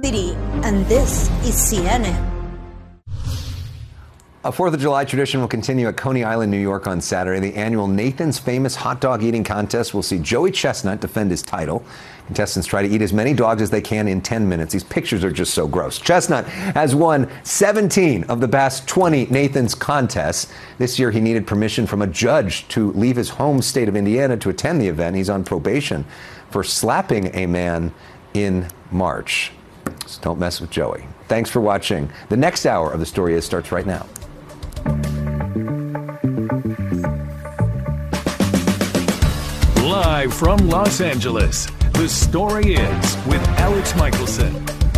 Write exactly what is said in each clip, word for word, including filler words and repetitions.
City, and this is C N N. A fourth of July tradition will continue at Coney Island, New York on Saturday. The annual Nathan's Famous Hot Dog Eating Contest will see Joey Chestnut defend his title. Contestants try to eat as many dogs as they can in ten minutes. These pictures are just so gross. Chestnut has won seventeen of the past twenty Nathan's contests. This year he needed permission from a judge to leave his home state of Indiana to attend the event. He's on probation for slapping a man in March. So don't mess with Joey. Thanks for watching. The next hour of The Story Is starts right now. Live from Los Angeles, The Story Is with Alex Michelson.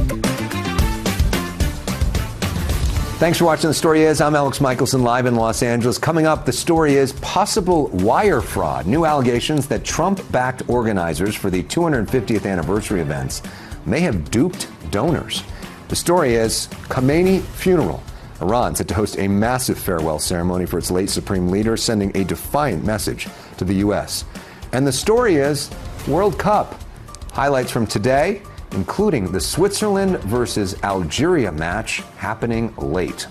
Thanks for watching The Story Is. I'm Alex Michelson, live in Los Angeles. Coming up, The Story Is possible wire fraud. New allegations that Trump-backed organizers for the two hundred fiftieth anniversary events may have duped donors. The Story Is Khamenei funeral. Iran set to host a massive farewell ceremony for its late supreme leader, sending a defiant message to the U S. And the story is World Cup. Highlights from today, including the Switzerland versus Algeria match happening late.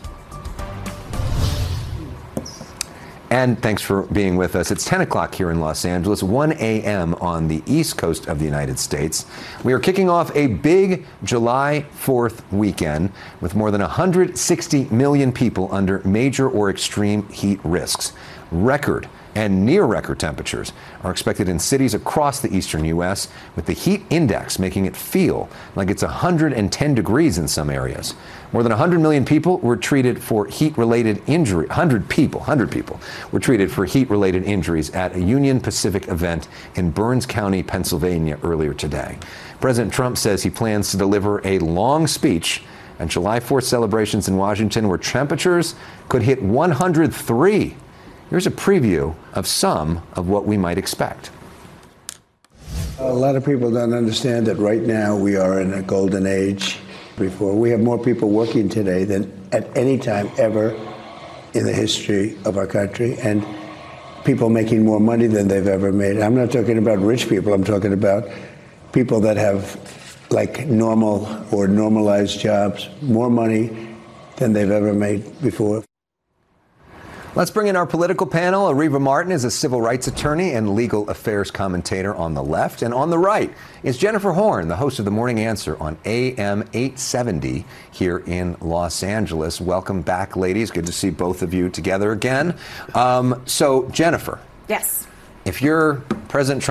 And thanks for being with us. It's ten o'clock here in Los Angeles, one a.m. on the East Coast of the United States. We are kicking off a big July fourth weekend with more than one hundred sixty million people under major or extreme heat risks. Record and near record temperatures are expected in cities across the eastern U S, with the heat index making it feel like it's one hundred ten degrees in some areas. More than one hundred million people were treated for heat-related injury. one hundred people, one hundred people were treated for heat-related injuries at a Union Pacific event in Burns County, Pennsylvania earlier today. President Trump says he plans to deliver a long speech at July fourth celebrations in Washington where temperatures could hit one hundred three. Here's a preview of some of what we might expect. A lot of people don't understand that right now we are in a golden age. Before, we have more people working today than at any time ever in the history of our country, and people making more money than they've ever made. I'm not talking about rich people. I'm talking about people that have like normal or normalized jobs, more money than they've ever made before. Let's bring in our political panel. Areva Martin is a civil rights attorney and legal affairs commentator on the left. And on the right is Jennifer Horn, the host of The Morning Answer on A M eight seventy here in Los Angeles. Welcome back, ladies. Good to see both of you together again. Um, so, Jennifer. Yes. If you're President Trump,